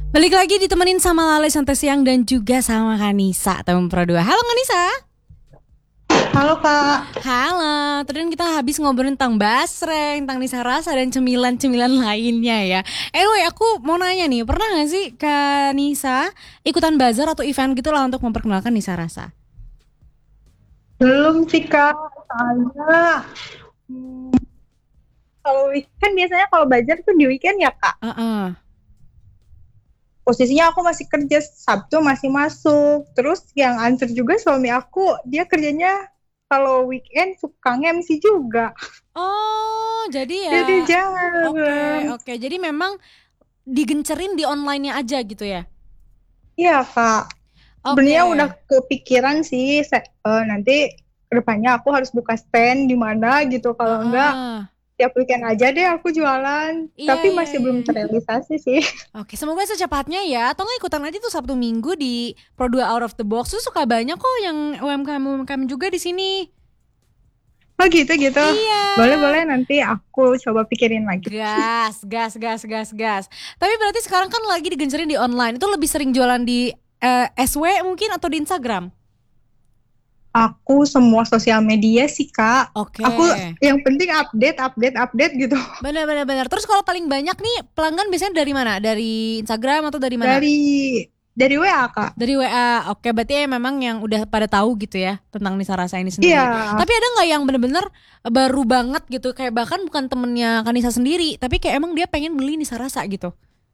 Balik lagi ditemenin sama Lale Santai Siang dan juga sama Kanisa teman Pro 2. Halo Kanisa. Halo Kak. Halo. Tadi kan kita habis ngobrolin tentang basreng, tentang Nisa Rasa dan cemilan-cemilan lainnya ya. Anyway, aku mau nanya nih, pernah gak sih Kanisa ikutan bazar atau event gitu lah untuk memperkenalkan Nisa Rasa? Belum sih Kak, soalnya hmm, kalau weekend biasanya kalau belajar tuh di weekend ya Kak. Heeh. Posisinya aku masih kerja, Sabtu masih masuk. Terus yang antar juga suami aku, dia kerjanya kalau weekend suka nge-MC juga. Oh, jadi ya. Jadi Oke, jarang. oke. Jadi memang digencerin di online-nya aja gitu ya. Iya Kak, sebenarnya Oke. udah kepikiran sih nanti kedepannya aku harus buka stand di mana gitu. Kalau enggak, Heeh. tiap weekend aja deh aku jualan. Iya, Tapi iya, masih iya. belum terrealisasi sih. Oke, semoga secepatnya ya. Atau nggak ikutan aja tuh Sabtu Minggu di Pro 2 Out of the Box. Tuh suka banyak kok yang UMKM juga di sini. Oh gitu gitu. Iya. Boleh boleh nanti aku coba pikirin lagi. Gas, gas, gas, gas, gas. Tapi berarti sekarang kan lagi digencerin di online. Itu lebih sering jualan di SW mungkin atau di Instagram? Aku semua sosial media sih Kak. Oke. Aku yang penting update update update gitu. Benar, benar, benar. Terus kalau paling banyak nih pelanggan biasanya dari mana? Dari Instagram atau dari mana? Dari WA Kak. Dari WA. Oke, berarti memang yang udah pada tahu gitu ya tentang Nisa Rasa ini Iya, sendiri. Tapi ada nggak yang bener-bener baru banget gitu, kayak bahkan bukan temennya Kanisa sendiri, tapi kayak emang dia pengen beli Nisa Rasa gitu.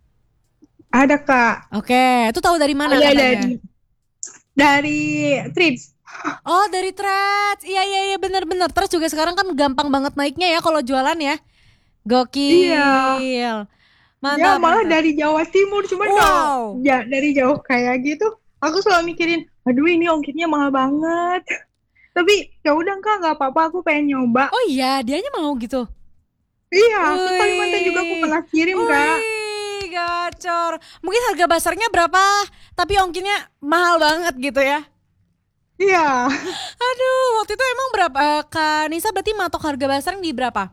ada Kak. Oke, itu tahu dari mana Iya katanya? dari Threads. Oh, dari Threads. Iya, iya, iya, bener-bener. Terus juga sekarang kan gampang banget naiknya ya kalau jualan ya. Iya. Gokil. Dia Mantap, malah mantap. dari Jawa Timur, cuman kalau Wow. ya dari jauh kayak gitu, aku selalu mikirin, aduh ini ongkirnya mahal banget. Tapi ya udah Kak, nggak apa-apa, aku pengen nyoba. Oh iya, dianya mau gitu. Iya, ke Kalimantan juga aku Wih, pernah kirim Kak. wih, gacor. Mungkin harga pasarnya berapa, tapi ongkirnya mahal banget gitu ya. Iya, Aduh, waktu itu emang berapa? Kak Nisa berarti matok harga pasar di berapa?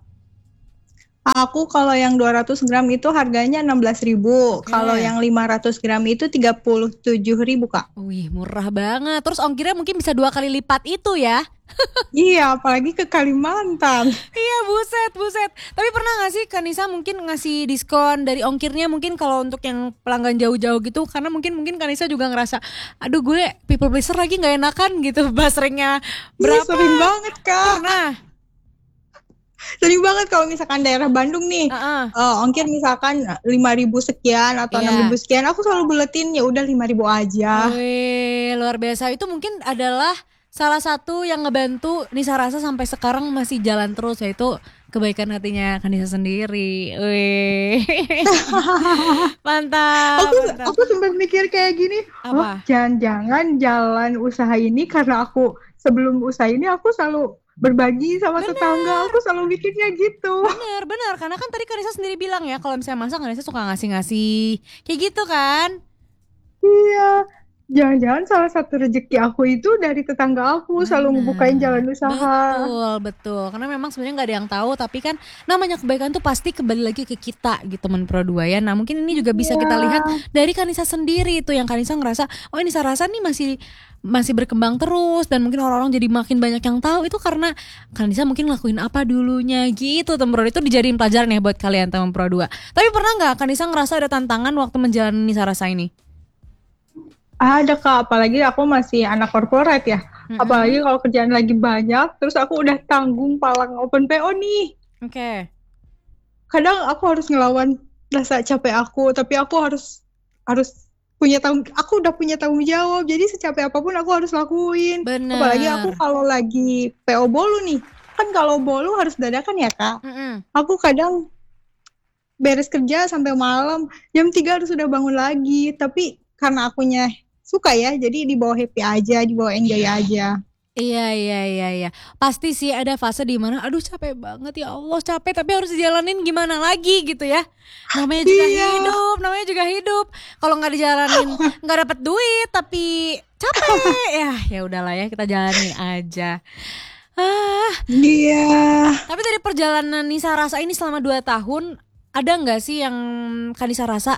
aku kalau yang 200 gram itu harganya 16.000. Kalau Oke. yang 500 gram itu 37.000 Kak. Wih, murah banget. Terus ongkirnya mungkin bisa 2 kali lipat itu ya. Iya, apalagi ke Kalimantan. Iya, buset, buset. Tapi pernah gak sih Kak Nisa mungkin ngasih diskon dari ongkirnya mungkin kalau untuk yang pelanggan jauh-jauh gitu, karena mungkin Kak Nisa juga ngerasa, aduh gue people pleaser lagi nggak enakan gitu, basrengnya Ih, berapa? sering banget Kak. Pernah. Sering banget kalau misalkan daerah Bandung nih, Heeh. ongkir misalkan 5.000 sekian atau 6.000 Iya. sekian, aku selalu buletin ya udah 5.000 aja. Wih, luar biasa. Itu mungkin adalah salah satu yang ngebantu Nisa Rasa sampai sekarang masih jalan terus, yaitu kebaikan hatinya Kanisa sendiri. Wih. Mantap, Aku mantap. aku sempat mikir kayak gini, oh Apa? jangan-jangan jalan usaha ini karena aku sebelum usaha ini aku selalu berbagi sama tetangga, Bener, aku selalu mikirnya gitu. bener, bener. Karena kan tadi Kanisa sendiri bilang ya, kalau misalnya masak Kanisa suka ngasih-ngasih. Kayak gitu kan? Iya, jangan-jangan salah satu rezeki aku itu dari tetangga aku selalu ngebukain jalan Benar, usaha. betul, betul. Karena memang sebenarnya nggak ada yang tahu, tapi kan namanya kebaikan tuh pasti kembali lagi ke kita gitu, men Pro 2 ya. Nah mungkin ini juga bisa Iya, kita lihat dari Kanisa sendiri tuh, yang Kanisa ngerasa, oh ini Sarasa nih masih masih berkembang terus, dan mungkin orang-orang jadi makin banyak yang tahu itu karena Kanisa mungkin ngelakuin apa dulunya gitu, teman Pro. Itu dijadiin pelajaran ya buat kalian teman Pro 2. Tapi pernah nggak Kanisa ngerasa ada tantangan waktu menjalani Sarasa ini? ada Kak, apalagi aku masih anak korporat ya. Apalagi Mm-mm. kalau kerjaan lagi banyak, terus aku udah tanggung palang open PO nih. Oke. Kadang aku harus ngelawan rasa capek aku, tapi aku harus aku udah punya tanggung jawab. Jadi secapek apapun aku harus lakuin. Apalagi aku Bener. kalau lagi PO bolu nih. Kan kalau bolu harus dadakan ya, Kak. Mm-mm. Aku kadang beres kerja sampai malam, jam 3 harus sudah bangun lagi. Tapi karena akunya suka ya, jadi dibawa happy aja, dibawa enjoy aja. Iya, iya, iya, iya. Pasti sih ada fase di mana aduh capek banget ya Allah, capek tapi harus dijalanin gimana lagi gitu ya. Namanya juga Iya, hidup, namanya juga hidup. Kalau nggak dijalanin nggak dapet duit tapi capek. Ya udahlah ya, kita jalanin aja. Ah, iya. tapi dari perjalanan Nisa Rasa ini selama 2 tahun, ada nggak sih yang Kanisa rasa?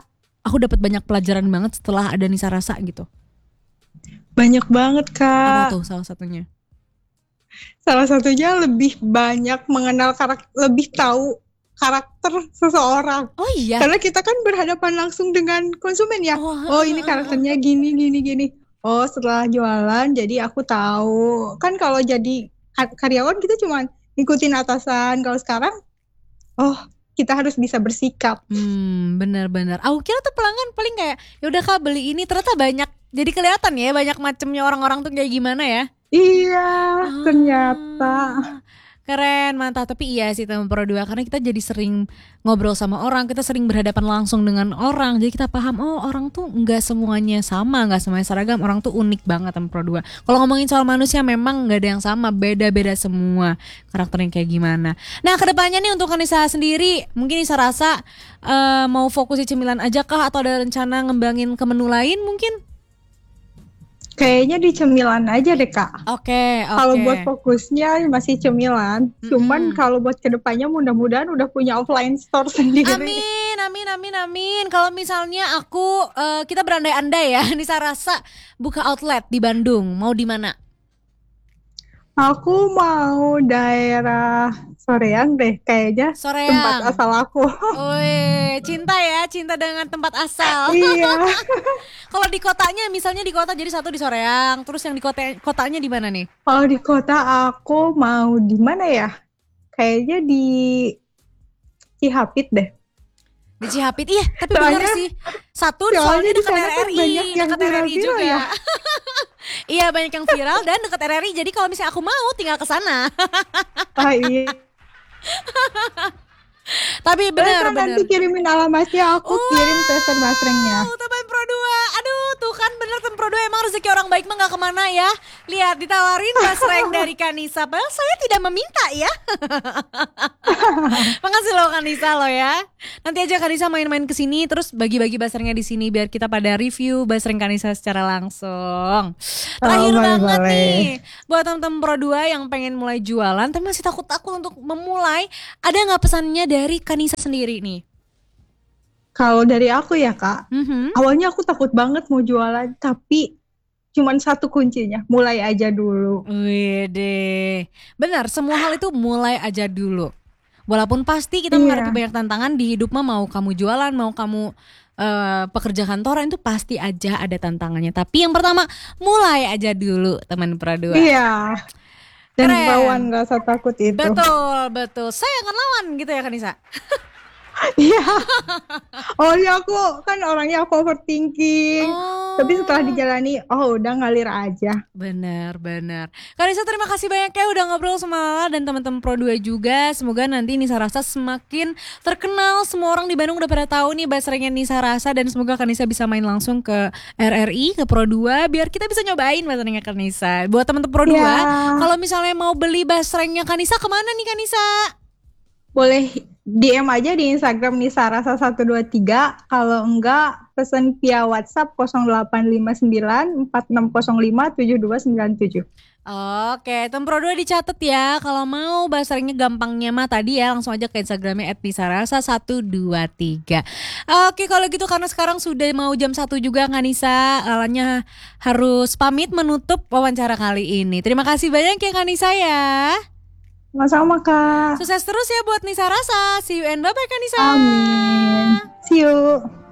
aku dapat banyak pelajaran banget setelah ada Nisa Rasa gitu. Banyak banget Apa Kak. tuh salah satunya? Salah satunya lebih banyak mengenal lebih tahu karakter seseorang. Oh iya. Karena kita kan berhadapan langsung dengan konsumen ya. Oh ini karakternya gini. Oh setelah jualan jadi aku tahu. Kan kalau jadi karyawan kita cuma ngikutin atasan. Kalau sekarang kita harus bisa bersikap. Benar-benar. Aku kira tuh pelanggan paling kayak ya udah Kak beli ini, ternyata banyak. Jadi kelihatan ya banyak macamnya orang-orang tuh kayak gimana ya. Iya, ternyata. Keren, mantap. Tapi iya sih teman Pro 2, karena kita jadi sering ngobrol sama orang, kita sering berhadapan langsung dengan orang. Jadi kita paham, orang tuh nggak semuanya sama, nggak semuanya seragam. Orang tuh unik banget teman Pro 2. Kalau ngomongin soal manusia memang nggak ada yang sama, beda-beda semua karakternya kayak gimana. Nah kedepannya nih untuk Kanisa sendiri, mungkin Nisa Rasa mau fokus di cemilan aja kah, atau ada rencana ngembangin ke menu lain mungkin? Kayaknya di cemilan aja deh Kak. Oke. Kalau buat fokusnya masih cemilan. Cuman kalau buat kedepannya mudah-mudahan udah punya offline store sendiri. Amin. Kalau misalnya kita berandai-andai ya, Nisa Rasa buka outlet di Bandung, mau di mana? Aku mau daerah Soreang deh kayaknya. Soreang. Tempat asal aku. Wih, cinta dengan tempat asal. Iya. Kalau di kotanya, misalnya di kota jadi satu di Soreang, terus yang di kotanya di mana nih? Kalau di kota aku mau di mana ya? Kayaknya di Cihapit deh. Di Cihapit, iya. Tapi benar sih. Satu soalnya dekat RRI, dekat RRI juga. Ya? Iya banyak yang viral dan dekat RRI. Jadi kalau misalnya aku mau tinggal ke sana. Iya. Tapi benar. Nanti kirimin alamatnya, aku kirim teser basrengnya. Teman Pro 2. Aduh, tuh kan bener teman Pro 2, emang rezeki orang baik mah gak kemana ya. Lihat ditawarin basreng dari Kanisa, padahal saya tidak meminta ya. Makasih loh Kanisa lo ya. Nanti aja Kanisa main-main ke sini, terus bagi-bagi basrengnya di sini biar kita pada review basreng Kanisa secara langsung. Terakhir banget nih, buat teman-teman Pro 2 yang pengen mulai jualan tapi masih takut-takut untuk memulai, ada nggak pesannya dari Kanisa sendiri nih? Kalau dari aku ya Kak, awalnya aku takut banget mau jualan, tapi cuman satu kuncinya, mulai aja dulu. Wih deh, benar, semua hal itu mulai aja dulu. Walaupun pasti kita menghadapi banyak tantangan di hidup mah, mau kamu jualan, mau kamu pekerja kantoran, itu pasti aja ada tantangannya. Tapi yang pertama, mulai aja dulu teman Pro 2. Iya. Dan lawan, gak usah takut itu. Betul. Saya akan lawan gitu ya Kanisa. Iya. Ya aku kan orangnya overthinking. Tapi setelah dijalani, udah ngalir aja. Benar. Kanisa terima kasih banyak ya udah ngobrol sama Lala dan teman-teman Pro 2 juga. Semoga nanti Nisa Rasa semakin terkenal. Semua orang di Bandung udah pada tahu nih basrengnya Nisa Rasa, dan semoga Kanisa bisa main langsung ke RRI, ke Pro 2 biar kita bisa nyobain basrengnya Kanisa. Buat teman-teman Pro 2, kalau misalnya mau beli basrengnya Kanisa kemana nih Kanisa? Boleh DM aja di Instagram Nisa Rasa 123. Kalau enggak, pesan via WhatsApp 0859 4605 7297. Oke, teman Pro 2 dicatat ya. Kalau mau basrengnya gampangnya mah tadi ya, langsung aja ke Instagramnya @nisarasa123. Oke, kalau gitu karena sekarang sudah mau jam 1 juga Kanisa, Lalanya harus pamit menutup wawancara kali ini. Terima kasih banyak ya Kanisa ya. Sama-sama Kak. Sukses terus ya buat Nisa Rasa. See you and bye-bye Kanisa. Amin. See you.